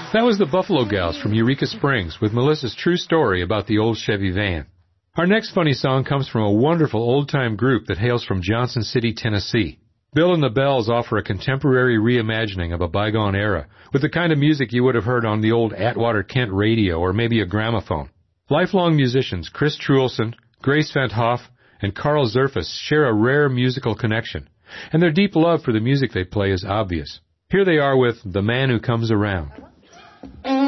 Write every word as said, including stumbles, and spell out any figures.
That was the Buffalo Gals from Eureka Springs with Melissa's true story about the old Chevy van. Our next funny song comes from a wonderful old-time group that hails from Johnson City, Tennessee. Bill and the Bells offer a contemporary reimagining of a bygone era with the kind of music you would have heard on the old Atwater Kent radio or maybe a gramophone. Lifelong musicians Chris Truelson, Grace Van Hoff, and Carl Zerfus share a rare musical connection, and their deep love for the music they play is obvious. Here they are with The Man Who Comes Around.